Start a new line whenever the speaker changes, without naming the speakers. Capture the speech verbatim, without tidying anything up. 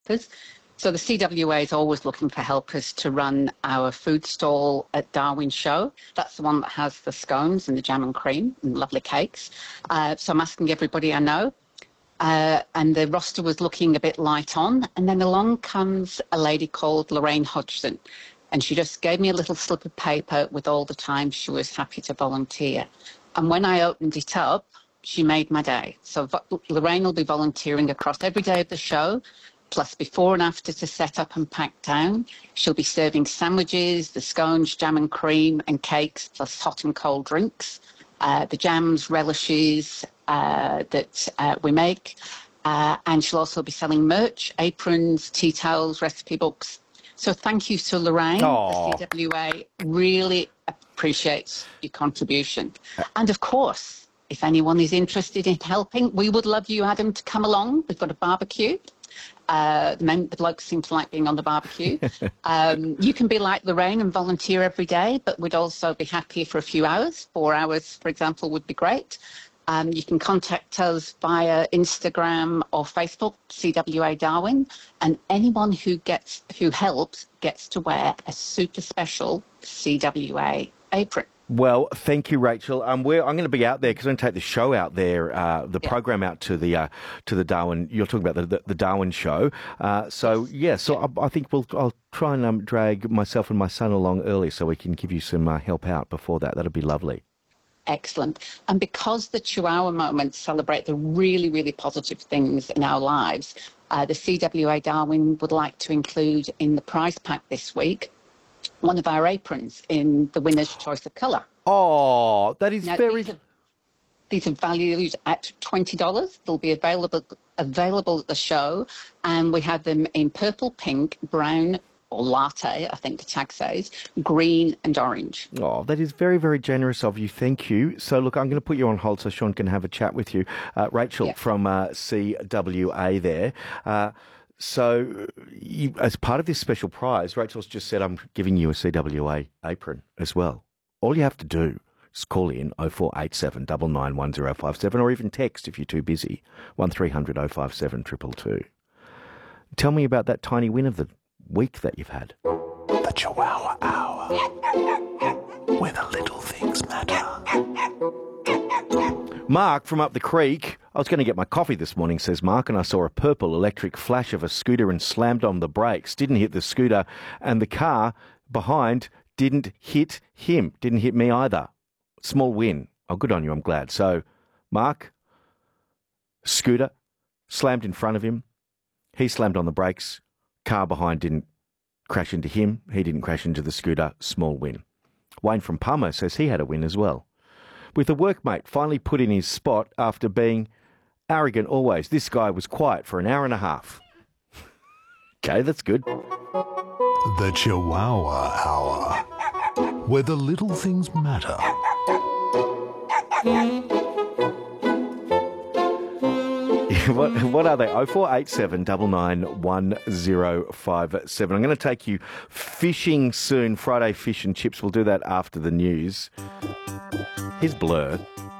helpers. So the C W A is always looking for helpers to run our food stall at Darwin Show. That's the one that has the scones and the jam and cream and lovely cakes. Uh, so I'm asking everybody I know. Uh, and the roster was looking a bit light on. And then along comes a lady called Lorraine Hodgson. And she just gave me a little slip of paper with all the time she was happy to volunteer. And when I opened it up, she made my day. So Lorraine will be volunteering across every day of the show, plus before and after to set up and pack down. She'll be serving sandwiches, the scones, jam and cream and cakes, plus hot and cold drinks, uh, the jams, relishes uh, that uh, we make. Uh, and she'll also be selling merch, aprons, tea towels, recipe books. So thank you to Lorraine.
Aww.
The C W A really appreciates your contribution. And of course, if anyone is interested in helping, we would love you, Adam, to come along. We've got a barbecue. Uh, the, men, the blokes seem to like being on the barbecue. um, you can be like Lorraine and volunteer every day, but we'd also be happy for a few hours. Four hours, for example, would be great. Um, you can contact us via Instagram or Facebook, C W A Darwin, and anyone who gets who helps gets to wear a super special C W A apron.
Well, thank you, Rachel. Um, we're, I'm going to be out there because I'm going to take the show out there, uh, the
yeah.
program out to the uh, to the Darwin. You're talking about the the, the Darwin show. Uh, so yes. yeah, so I, I think we'll I'll try and um, drag myself and my son along early so we can give you some uh, help out before that. That'll be lovely.
Excellent. And because the two-hour moments celebrate the really, really positive things in our lives, uh, the C W A Darwin would like to include in the prize pack this week one of our aprons in the winner's choice of colour.
Oh, that is
now,
very...
These are, these are valued at twenty dollars. They'll be available available at the show, and we have them in purple, pink, brown, or latte, I think the tag says, green and orange.
Oh, that is very, very generous of you. Thank you. So, look, I'm going to put you on hold so Sean can have a chat with you. Uh, Rachel
yeah.
from uh, C W A there. Uh, so, you, as part of this special prize, Rachel's just said I'm giving you a C W A apron as well. All you have to do is call in oh four eight seven, nine nine one oh five seven or even text if you're too busy, one three hundred oh five seven two two two. Tell me about that tiny win of the week that you've had.
The Chihuahua Hour, where the little things matter.
Mark from up the creek. I was going to get my coffee this morning, says Mark, and I saw a purple electric flash of a scooter and slammed on the brakes. Didn't hit the scooter, and the car behind didn't hit him. Didn't hit me either. Small win. Oh, good on you. I'm glad. So, Mark, scooter, slammed in front of him. He slammed on the brakes. Car behind didn't crash into him. He didn't crash into the scooter. Small win. Wayne from Palmer says he had a win as well. With a workmate finally put in his spot after being arrogant always. This guy was quiet for an hour and a half. Okay, that's good.
The Chihuahua Hour, where the little things matter.
what, what are they? oh four eight seven, nine nine one oh five seven. I'm going to take you fishing soon. Friday Fish and Chips. We'll do that after the news. Here's Blur.